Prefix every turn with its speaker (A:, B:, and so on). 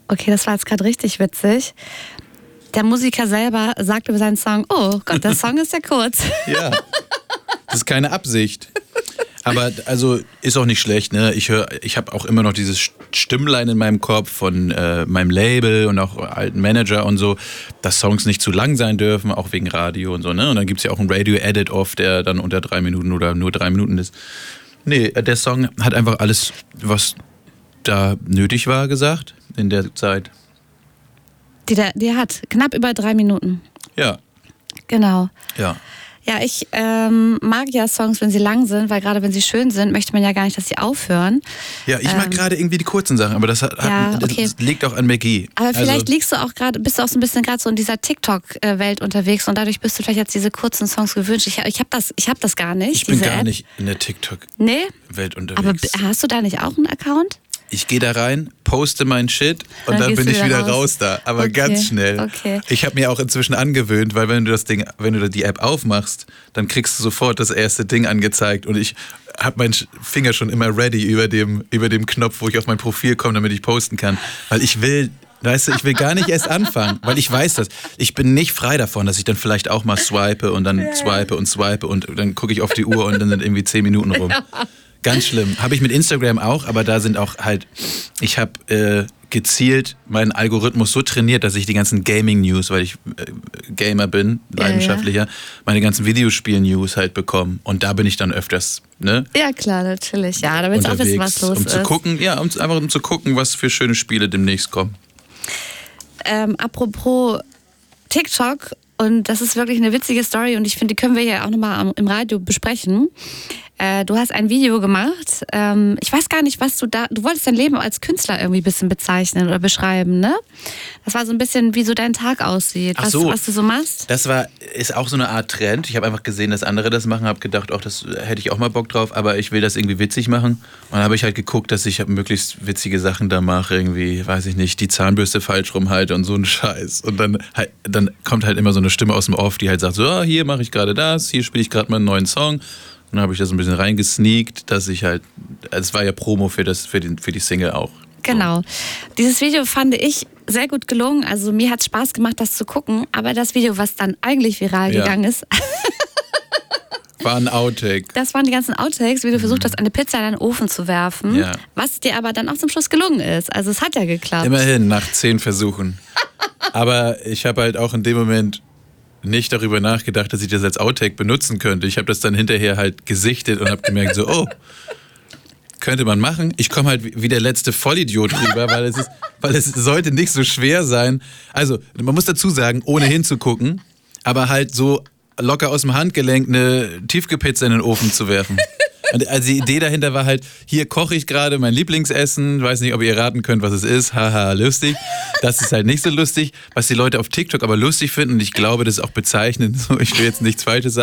A: Okay, das war jetzt gerade richtig witzig. Der Musiker selber sagt über seinen Song, oh Gott, der Song ist ja kurz.
B: Ja, das ist keine Absicht. Aber also ist auch nicht schlecht, ne? Ich habe auch immer noch dieses Stimmlein in meinem Kopf von meinem Label und auch alten Manager und so, dass Songs nicht zu lang sein dürfen, auch wegen Radio und so, ne? Und dann gibt es ja auch einen Radio-Edit oft, der dann unter 3 Minuten oder nur 3 Minuten ist. Nee, der Song hat einfach alles, was da nötig war, gesagt in der Zeit.
A: Die hat knapp über 3 Minuten.
B: Ja.
A: Genau.
B: Ja.
A: Ja, ich mag ja Songs, wenn sie lang sind, weil gerade wenn sie schön sind, möchte man ja gar nicht, dass sie aufhören.
B: Ja, ich mag gerade irgendwie die kurzen Sachen, aber das liegt auch an Magie.
A: Aber vielleicht bist du auch so ein bisschen gerade so in dieser TikTok-Welt unterwegs und dadurch bist du vielleicht jetzt diese kurzen Songs gewünscht. Ich hab das gar nicht.
B: Ich bin gar nicht in der TikTok-Welt unterwegs.
A: Aber hast du da nicht auch einen Account?
B: Ich gehe da rein, poste meinen Shit und dann bin ich wieder raus da. Aber okay, ganz schnell.
A: Okay.
B: Ich habe mir auch inzwischen angewöhnt, weil wenn du die App aufmachst, dann kriegst du sofort das erste Ding angezeigt und ich habe meinen Finger schon immer ready über dem Knopf, wo ich auf mein Profil komme, damit ich posten kann. Weil ich will gar nicht erst anfangen, weil ich weiß das. Ich bin nicht frei davon, dass ich dann vielleicht auch mal swipe und dann swipe und dann gucke ich auf die Uhr und dann sind irgendwie 10 Minuten rum. Ja. Ganz schlimm. Habe ich mit Instagram auch, aber da sind auch halt, ich habe gezielt meinen Algorithmus so trainiert, dass ich die ganzen Gaming-News, weil ich Gamer bin, leidenschaftlicher, meine ganzen Videospiel-News halt bekomme. Und da bin ich dann öfters, ne?
A: Ja, klar, natürlich. Ja, da willst du auch wissen, was los ist.
B: Um zu gucken, was für schöne Spiele demnächst kommen.
A: Apropos TikTok, und das ist wirklich eine witzige Story und ich finde, die können wir ja auch nochmal im Radio besprechen. Du hast ein Video gemacht. Ich weiß gar nicht, du wolltest dein Leben als Künstler irgendwie ein bisschen bezeichnen oder beschreiben, ne? Das war so ein bisschen, wie so dein Tag aussieht, was du so machst.
B: Das ist auch so eine Art Trend. Ich habe einfach gesehen, dass andere das machen, habe gedacht, das hätte ich auch mal Bock drauf, aber ich will das irgendwie witzig machen. Und dann habe ich halt geguckt, dass ich möglichst witzige Sachen da mache, irgendwie, weiß ich nicht, die Zahnbürste falsch rumhalte und so einen Scheiß. Und dann kommt halt immer so eine Stimme aus dem Off, die halt sagt, so, hier mache ich gerade das, hier spiele ich gerade mal einen neuen Song. Und dann habe ich das ein bisschen reingesneakt, dass ich halt, es war ja Promo für die Single auch.
A: Genau. Dieses Video fand ich sehr gut gelungen. Also mir hat es Spaß gemacht, das zu gucken. Aber das Video, was dann eigentlich viral gegangen ist,
B: war ein Outtake.
A: Das waren die ganzen Outtakes, wie du versucht hast, eine Pizza in den Ofen zu werfen. Ja. Was dir aber dann auch zum Schluss gelungen ist. Also es hat ja geklappt.
B: Immerhin, nach 10 Versuchen. Aber ich habe halt auch in dem Moment nicht darüber nachgedacht, dass ich das als Outtake benutzen könnte. Ich habe das dann hinterher halt gesichtet und habe gemerkt, so, könnte man machen. Ich komme halt wie der letzte Vollidiot rüber, weil es sollte nicht so schwer sein. Also, man muss dazu sagen, ohne hinzugucken, aber halt so locker aus dem Handgelenk eine Tiefkühlpizza in den Ofen zu werfen. Also die Idee dahinter war halt, hier koche ich gerade mein Lieblingsessen, weiß nicht, ob ihr raten könnt, was es ist, haha, lustig. Das ist halt nicht so lustig, was die Leute auf TikTok aber lustig finden und ich glaube, das ist auch bezeichnend, so, ich will jetzt nichts Falsches sagen.